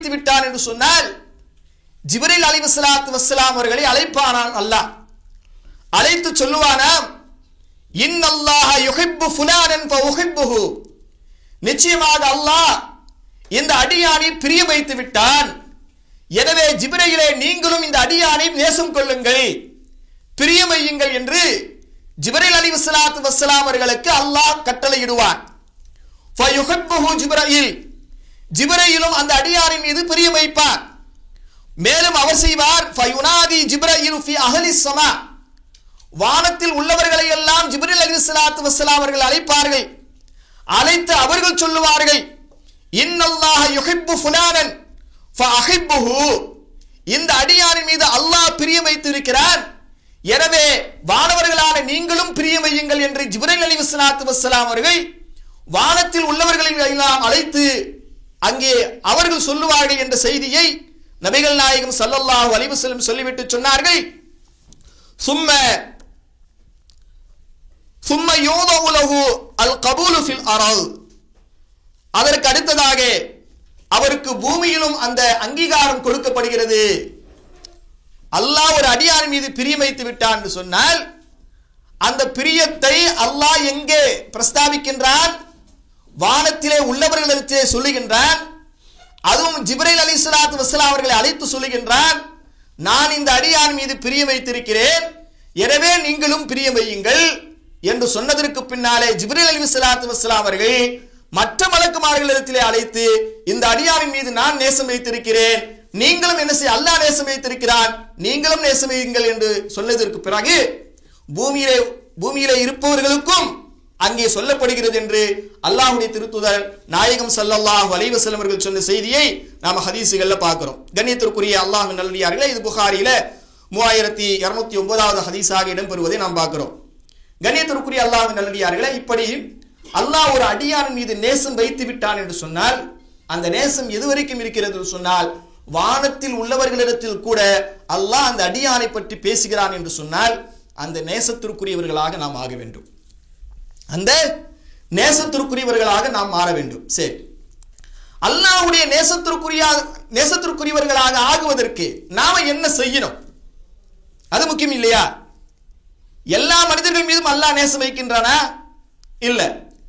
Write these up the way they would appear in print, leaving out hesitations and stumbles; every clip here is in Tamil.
விட்டான் என்று சொன்னால் ஜிப்ரீல் அலைஹிஸ்ஸலாத்து வஸ்ஸலாம் அவர்களை அழைப்பானான் அல்லாஹ். அழைத்து சொல்லுவானாம், இன்னல்லாஹ யுஹிப்பு ஃபுலானன் ஃபஉஹிப்புஹு, நிச்சயமாக அல்லாஹ் இந்த அடியானை பிரிய வைத்து விட்டான். எனவே ஜிப்ரீலே நீங்களும் இந்த அடியானை நேசம் கொள்ளுங்கள், பிரியமையுங்கள் என்று ஜிப்ரீல் அலைஹிஸ்ஸலாத்து வஸ்ஸலாம் அவர்களுக்கு அல்லாஹ் கட்டளையிடுவான். ஃபயுஹிப்புஹு ஜிப்ரீல், ஜிப்ரீலும் அந்த அடியாரின் மீது பிரியம் வைப்பார். மேலும் அவர் செய்வார், ஃபயுனாதி ஜிப்ரீல் ஃபி அஹ்லிஸ் ஸமா, வானத்தில் உள்ளவர்களை எல்லாம் ஜிப்ரீல் அலைஹிஸ்ஸலாத்து வஸ்ஸலாம் அவர்கள் அழைப்பார்கள். அழைத்து அவர்கள் சொல்லுவார்கள், இன்னல்லாஹ யுஹிப்பு ஃபுலானன் ஃபஅஹிப்புஹு, இந்த அடியாரின் மீது அல்லாஹ் பிரியம் வைத்திருக்கிறான், எனவே வானவர்களான நீங்களும் பிரியம் வையுங்கள் என்று ஜிப்ரீல் அலைஹிஸ்ஸலாத்து வஸ்ஸலாம் அவர்கள் வானத்தில் உள்ளவர்களை எல்லாம் அழைத்து அங்கே அவர்கள் சொல்லுவார்கள் என்ற செய்தியை நபிகள் நாயகம் ஸல்லல்லாஹு அலைஹி வஸல்லம் சொல்லிவிட்டு சொன்னார்கள், சும்ம யூதஉ லஹு அல் கபூலு ஃபில் அர்த், அதற்கு அடுத்ததாக அவருக்கு பூமியிலும் அந்த அங்கீகாரம் கொடுக்கப்படுகிறது. அல்லாஹ் ஒரு அடியார் மீது பிரியம் வைத்து விட்டான் என்று சொன்னால் அந்த பிரியத்தை அல்லாஹ் எங்கே பிரஸ்தாபிக்கின்றான்? வானத்திலே உள்ளவர்களிடத்திலே சொல்லுகின்றான். அதுவும் ஜிப்ரீல் அலைஹிஸ்ஸலாத்து வஸ்ஸலாம் அவர்களை அழைத்து சொல்லுகின்றான், நான் இந்த அடியான் மீது பிரியம் வைத்திருக்கிறேன், எனவே நீங்களும் பிரியம் வையுங்கள் என்று சொன்னதற்கு பின்னாலே ஜிப்ரீல் அலைஹிஸ்ஸலாத்து வஸ்ஸலாம் அவர்கள் மற்ற மலக்குமார்களிடத்திலே அழைத்து இந்த அடியாரின் மீது நான் நேசம் வைத்திருக்கிறேன், நீங்களும் என்ன செய்ய, அல்லாஹ் நேசம் வைத்திருக்கிறான், நீங்களும் நேசம் வையுங்கள் என்று சொன்னதற்கு பிறகு பூமியிலே இருப்பவர்களுக்கும் அங்கே சொல்லப்படுகிறது என்று அல்லாஹ்வுடைய திருத்தூதர் நாயகம் ஸல்லல்லாஹு அலைஹி வஸல்லம் அவர்கள் சொன்ன செய்தியை நாம ஹதீஸுகள்ல பார்க்கிறோம். கண்ணியத்திற்குரிய அல்லாஹ்வின் நல்லடியார்களே, இது புகாரியில 3209வது ஹதீஸாக இடம்பெறுவதை நாம் பார்க்கிறோம். கண்ணியத்திற்குரிய அல்லாஹ்வின் நல்லடியார்களே, இப்படி அல்லாஹ் ஒரு அடியாரின் மீது நேசம் வைத்து விட்டான் என்று சொன்னால் அந்த நேசம் எதுவரைக்கும் இருக்கிறது என்று சொன்னால் வானத்தில் உள்ளவர்களிடத்தில் கூட அல்லாஹ் அந்த அடியானை பற்றி பேசுகிறான் என்று சொன்னால் அந்த நேசத்திற்குரியவர்களாக நாம் ஆக வேண்டும், அந்த நேசத்திற்குரியவர்களாக நாம் மாற வேண்டும். சரி, அல்லாஹ்வுடைய நேசத்திற்குரியவர்களாக ஆகுவதற்கு நாம என்ன செய்யணும்? அது முக்கியம் இல்லையா? எல்லா மனிதர்கள் மீதும் அல்லாஹ் நேசம் வைக்கின்றானா? இல்ல.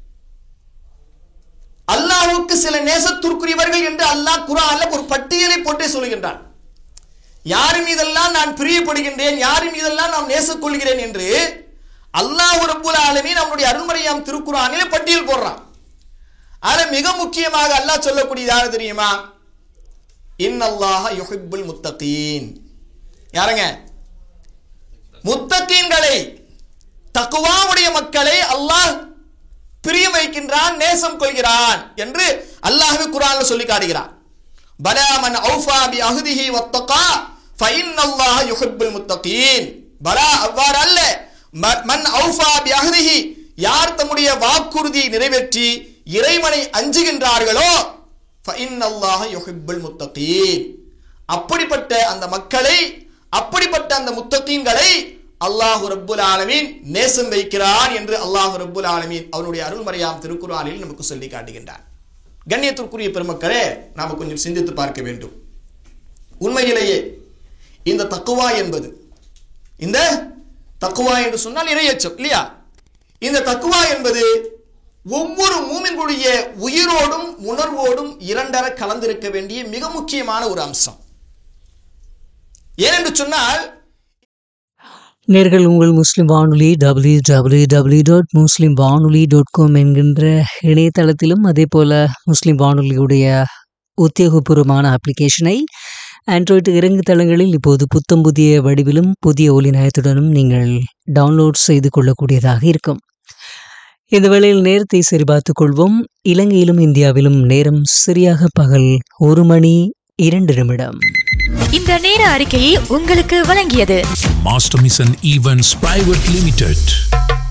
அல்லாஹ்வுக்கு சில நேசத்திற்குரியவர்கள் என்று அல்லாஹ் குர்ஆன்ல ஒரு பட்டியலை போட்டே சொல்கின்றான். யார் மீதெல்லாம் நான் பிரியப்படுகின்றேன், யார் மீதெல்லாம் நான் நேசம் கொள்கிறேன் என்று அல்லாஹ் ரப்புல் ஆலமீன் நம்முடைய அருள்மறையாம் திருக்குர்ஆனிலே பட்டியல் போடுறான். ஆனா மிக முக்கியமாக அல்லாஹ் சொல்லக்கூடியது யாரு தெரியுமா? இன்னல்லாஹ யுஹிப்புல் முத்தகீன். யாருங்க? முத்தகீன்களை, தக்வாவுடைய மக்களை அல்லாஹ் பிரியம் வைக்கின்றான், நேசம் கொள்கிறான் என்று அல்லாஹ்வே குர்ஆன்ல சொல்லி காட்டுகிறான். பலா மன் அவ்ஃபா பி அஹ்திஹி வத்தகா ஃபஇன்னல்லாஹ யுஹிப்புல் முத்தகீன். பலா, அவ்வாறு அல்ல. மன் அவ்ஃபா பி அஹ்திஹி, யார் தம்முடைய வாக்குறுதியை நிறைவேற்றி இறைவனை அஞ்சுகின்றார்களோ ஃபஇன்னல்லாஹ யுஹிப்புல் முத்தகீன், அப்படிப்பட்ட அந்த மக்களை, அப்படிப்பட்ட அந்த முத்தகீன்களை அல்லாஹ் ரப்புல் ஆலமீன் நேசம் வைக்கிறான் என்று அல்லாஹ் ரப்புல் ஆலமீன் அவனுடைய அருள்மறையாம் திருக்குர்ஆனில் நமக்கு சொல்லி காட்டுகின்றான். கண்ணியத்திற்குரிய பெருமக்களே, நாம கொஞ்சம் சிந்தித்து பார்க்க வேண்டும். உண்மையிலேயே இந்த தக்வா என்பது, இந்த தக்வா என்று சொன்னால் இறையச்சம் இல்லையா? இந்த தக்வா என்பது ஒவ்வொரு மூமினுடைய உயிரோடும் உணர்வோடும் இரண்டர கலந்திருக்க வேண்டிய மிக முக்கியமான ஒரு அம்சம். ஏனென்று சொன்னால், நேர்கள் உங்கள் முஸ்லிம் வானொலி www.muslimvanoli.com என்கின்ற இணையதளத்திலும் அதே போல முஸ்லிம் வானொலியுடைய உத்தியோகபூர்வமான அப்ளிகேஷனை ஆண்ட்ராய்டு இறங்கு தளங்களில் இப்போது புத்தம் புதிய வடிவிலும் புதிய ஒலி நயத்துடனும் நீங்கள் டவுன்லோட் செய்து கொள்ளக்கூடியதாக இருக்கும். இந்த வேளையில் நேரத்தை சரிபார்த்துக் கொள்வோம். இலங்கையிலும் இந்தியாவிலும் நேரம் சரியாக பகல் 1:02. இந்த நேர அறிக்கையை உங்களுக்கு வழங்கியது master mission events private limited.